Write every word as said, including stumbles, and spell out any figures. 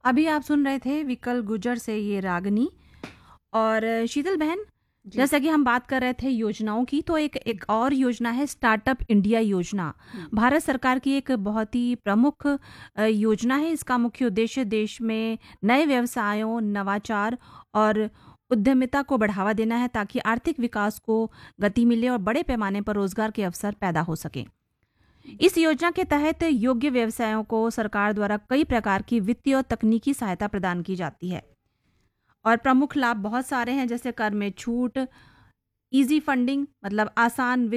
अभी आप सुन रहे थे विकल गुजर से ये रागनी। और शीतल बहन, जी। जैसा कि हम बात कर रहे थे योजनाओं की, तो एक एक और योजना है स्टार्टअप इंडिया योजना। हुँ। भारत सरकार की एक बहुत ही प्रमुख अ, योजना है। इसका मुख्य उद्देश्य देश में नए व्यवसायों, नवाचार और उद्यमिता को बढ़ावा देना है, ताकि आर्थिक विकास को गति मिले और बड़े पैमाने पर रोजगार के अवसर पैदा हो सके। इस योजना के तहत योग्य व्यवसायों को सरकार द्वारा कई प्रकार की वित्तीय और तकनीकी सहायता प्रदान की जाती है। और प्रमुख लाभ बहुत सारे हैं, जैसे कर में छूट, इजी फंडिंग मतलब आसान